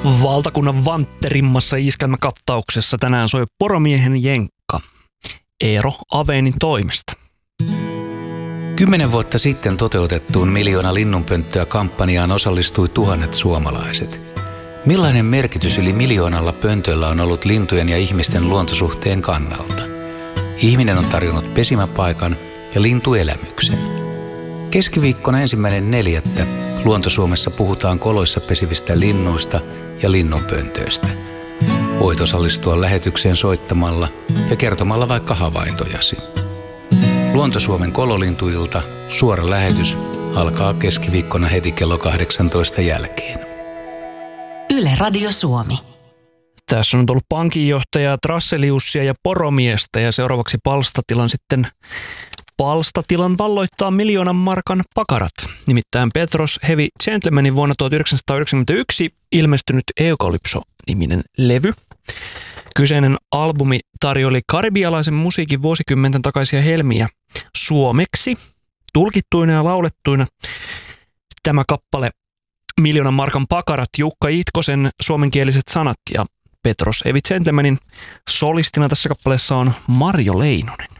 Valtakunnan vantterimmassa iskelmäkattauksessa tänään soi Poromiehen jenkka Eero Avenin toimesta. 10 vuotta sitten toteutettuun 1 linnunpönttöä -kampanjaan osallistui tuhannet suomalaiset. Millainen merkitys yli 1 pöntöllä on ollut lintujen ja ihmisten luontosuhteen kannalta? Ihminen on tarjonnut pesimäpaikan ja lintuelämyksen. Keskiviikkona 1.4. Luonto-Suomessa puhutaan koloissa pesivistä linnuista ja linnunpöntöistä. Voit osallistua lähetykseen soittamalla ja kertomalla vaikka havaintojasi. Luonto-Suomen kololintuilta suora lähetys alkaa keskiviikkona heti kello 18 jälkeen. Yle Radio Suomi. Tässä on ollut pankinjohtajaa, Trasseliussia ja poromiestä ja seuraavaksi Palstatilan valloittaa 1 markan pakarat. Nimittäin Petros Heavy Gentlemanin vuonna 1991 ilmestynyt Eukalypso-niminen levy. Kyseinen albumi tarjoili karibialaisen musiikin vuosikymmenten takaisia helmiä suomeksi, tulkittuina ja laulettuina. Tämä kappale 1 markan pakarat, Jukka Itkosen suomenkieliset sanat ja Petros Heavy Gentlemanin solistina tässä kappaleessa on Marjo Leinonen.